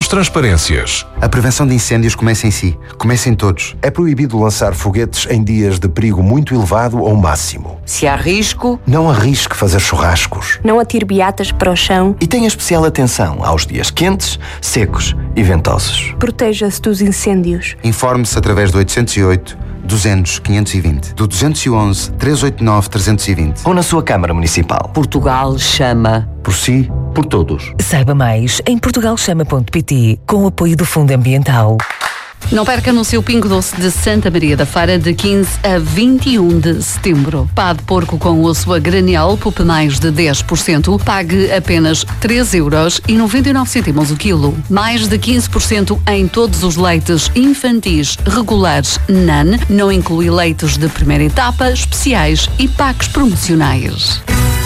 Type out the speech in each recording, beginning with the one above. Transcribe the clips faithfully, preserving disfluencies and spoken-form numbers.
transparências. A prevenção de incêndios começa em si. Começa em todos. É proibido lançar foguetes em dias de perigo muito elevado ou máximo. Se há risco, não arrisque fazer churrascos. Não atire beatas para o chão. E tenha especial atenção aos dias quentes, secos e ventosos. Proteja-se dos incêndios. Informe-se através do oitocentos e oito, duzentos, quinhentos e vinte, do duzentos e onze, trezentos e oitenta e nove, trezentos e vinte. Ou na sua Câmara Municipal. Portugal chama. Por si, por todos. Saiba mais em portugal chama ponto pt, com o apoio do Fundo Ambiental. Não perca no seu Pingo Doce de Santa Maria da Feira de quinze a vinte e um de setembro. Pá de porco com osso a granel, poupe mais de dez por cento, pague apenas três euros e noventa e nove cêntimos o quilo. Mais de quinze por cento em todos os leites infantis regulares N A N, não inclui leites de primeira etapa, especiais e packs promocionais.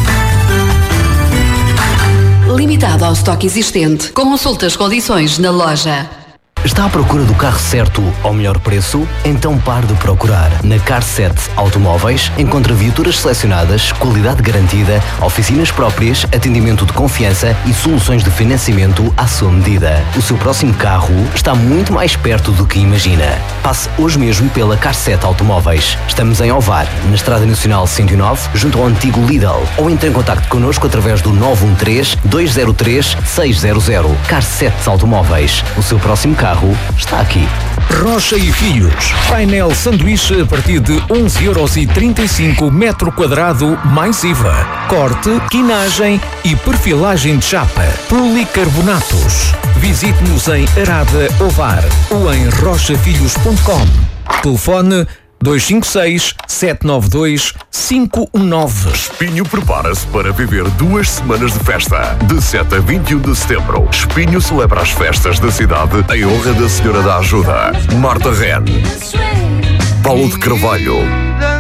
Limitado ao estoque existente. Consulte as condições na loja. Está à procura do carro certo ao melhor preço? Então pare de procurar. Na Carset Automóveis encontra viaturas selecionadas, qualidade garantida, oficinas próprias, atendimento de confiança e soluções de financiamento à sua medida. O seu próximo carro está muito mais perto do que imagina. Passe hoje mesmo pela Carset Automóveis. Estamos em Ovar, na Estrada Nacional cento e nove, junto ao antigo Lidl. Ou entre em contacto connosco através do nove um três, dois zero três, seis zero zero. Carset Automóveis. O seu próximo carro está aqui. Rocha e Filhos. Painel sanduíche a partir de onze euros e trinta e cinco metro quadrado mais I V A. Corte, quinagem e perfilagem de chapa. Policarbonatos. Visite-nos em Arada Ovar ou em rocha filhos ponto com. Telefone dois cinco seis, sete nove dois, cinco um nove. Espinho prepara-se para viver duas semanas de festa. De sete a vinte e um de setembro, Espinho celebra as festas da cidade em honra da Senhora da Ajuda, Marta Ren, Paulo de Carvalho,